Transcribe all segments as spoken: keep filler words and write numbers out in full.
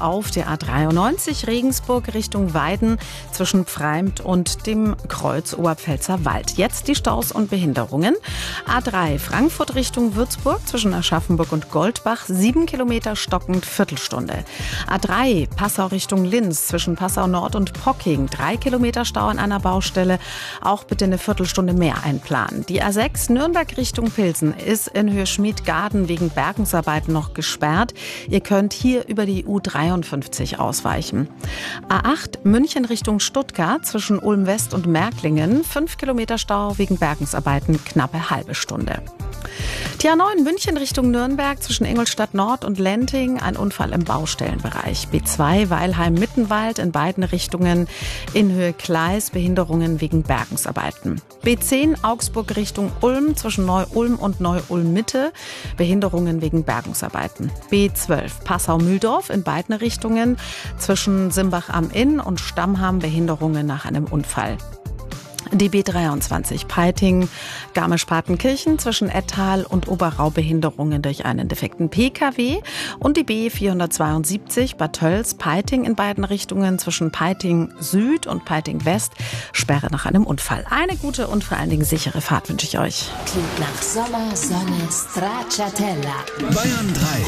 auf der A dreiundneunzig Regensburg Richtung Weiden zwischen Pfreimt und dem Kreuz Oberpfälzer Wald. Jetzt die Staus und Behinderungen. A drei Frankfurt Richtung Würzburg zwischen Aschaffenburg und Goldbach, sieben Kilometer stockend, Viertelstunde. A drei Passau Richtung Linz zwischen Passau Nord und Pocking, drei Kilometer Stau an einer Baustelle, auch bitte eine Viertelstunde mehr einplanen. Die A sechs Nürnberg Richtung Pilsen ist in Höhe Schmidgarden wegen Bergungsarbeiten noch gesperrt. Ihr könnt hier über die U dreiundfünfzig ausweichen. A acht München Richtung Stuttgart zwischen Ulm West und Märklingen, fünf Kilometer Stau wegen Bergungsarbeiten, knappe halbe Stunde. Die A neun München Richtung Nürnberg zwischen Ingolstadt Nord und Lenting, ein Unfall im Baustellenbereich. B zwei Weilheim-Mittenwald in beiden Richtungen in Höhe Gleis, Behinderungen wegen Bergungsarbeiten. B zehn Augsburg Richtung Ulm zwischen Neu-Ulm und Neu-Ulm-Mitte, Behinderungen wegen Bergungsarbeiten. B zwölf Passau-Mühldorf in beiden Richtungen zwischen Simbach am Inn und Stammham, Behinderungen nach einem Unfall. Die B dreiundzwanzig Peiting, Garmisch-Partenkirchen zwischen Ettal und Oberrau, Behinderungen durch einen defekten P K W. Und die B vierhundertzweiundsiebzig Bad Tölz, Peiting in beiden Richtungen zwischen Peiting Süd und Peiting West, Sperre nach einem Unfall. Eine gute und vor allen Dingen sichere Fahrt wünsche ich euch. Klingt nach Sommer, Sonne, Stracciatella. Bayern drei.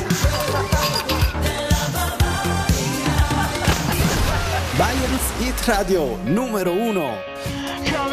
Bayerns Hit Radio Numero Uno.